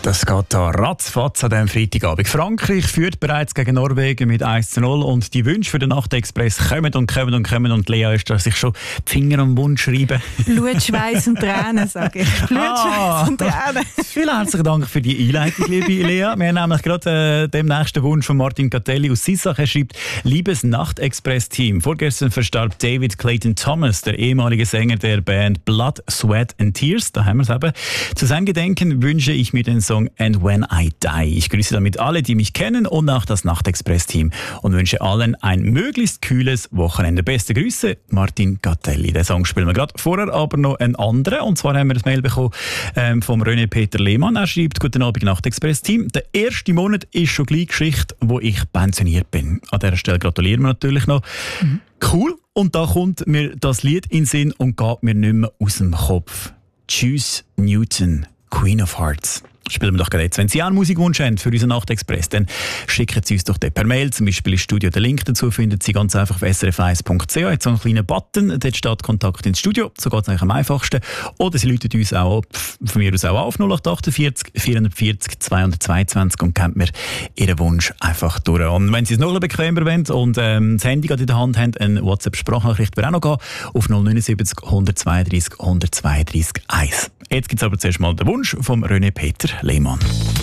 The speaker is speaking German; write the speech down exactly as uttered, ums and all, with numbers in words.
Das geht da ratzfatz an diesem Freitagabend. Frankreich führt bereits gegen Norwegen mit eins zu null und die Wünsche für den Nachtexpress kommen und kommen und kommen und Lea ist da sich schon die Finger am Mund schreiben. Blut, Schweiß und Tränen, sage ich. Blut, Ah. Schweiß und Tränen. Vielen herzlichen Dank für die Einleitung, liebe Lea. Wir haben nämlich gerade äh, dem nächsten Wunsch von Martin Catelli aus Sissach. Er schreibt: Liebes Nachtexpress-Team, vorgestern verstarb David Clayton Thomas, der ehemalige Sänger der Band Blood, Sweat and Tears. Da haben wir es eben. Zu seinem Gedenken wünsche ich mir den Song And When I Die. Ich grüße damit alle, die mich kennen und auch das Nachtexpress-Team und wünsche allen ein möglichst kühles Wochenende. Beste Grüße, Martin Catelli. Den Song spielen wir gerade. Vorher aber noch einen anderen. Und zwar haben wir das Mail bekommen ähm, vom René Peter Lehmann. Er schreibt: Guten Abend, Nachtexpress-Team. Der erste Monat ist schon gleich Geschichte, wo ich pensioniert bin. An dieser Stelle gratulieren wir natürlich noch. Mhm. Cool. Und da kommt mir das Lied in den Sinn und geht mir nicht mehr aus dem Kopf. Tschüss, Newton, Queen of Hearts. Spielen wir doch gerade jetzt. Wenn Sie auch einen Musikwunsch haben für unseren Nachtexpress, dann schicken Sie uns doch den per Mail. Zum Beispiel ins Studio. Den Link dazu finden Sie ganz einfach auf s r f eins punkt c h. Jetzt so einen kleinen Button, dort steht Kontakt ins Studio. So geht es eigentlich am einfachsten. Oder Sie rufen uns auch von mir aus auch auf null acht achtundvierzig vierundvierzig zweihundertzweiundzwanzig und geben mir Ihren Wunsch einfach durch. Und wenn Sie es noch ein bisschen bequemer wollen und ähm, das Handy gerade in der Hand haben, eine WhatsApp-Sprachnachricht wird auch noch gehen auf null neun sieben null eins zwei drei eins null zwei drei eins. Jetzt gibt es aber zuerst mal den Wunsch vom René Peter Lehmann.